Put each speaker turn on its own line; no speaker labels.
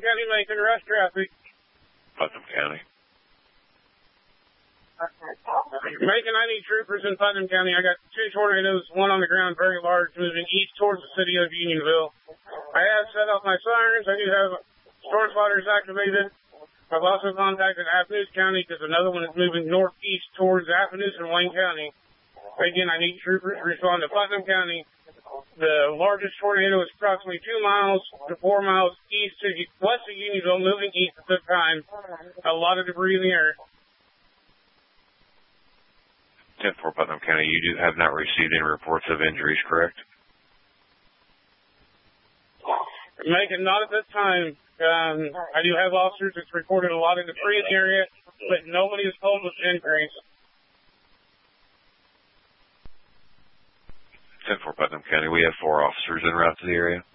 County, Macon, arrest traffic.
Putnam County.
Macon, I need troopers in Putnam County. I got 2 tornadoes, one on the ground, very large, moving east towards the city of Unionville. I have set off my sirens. I do have storm spotters activated. I've also contacted Appanus County because another one is moving northeast towards Appanus and Wayne County. Again, I need troopers to respond to Putnam County. The largest tornado is approximately 2 miles to 4 miles west of Unionville, moving east at this time. A lot of debris in the air.
10-4 Putnam County, you have not received any reports of injuries, correct?
Macon, not at this time. I do have officers that's reported a lot of debris in the area, but nobody has told us injuries.
10-4 Putnam County, we have 4 officers en route to the area.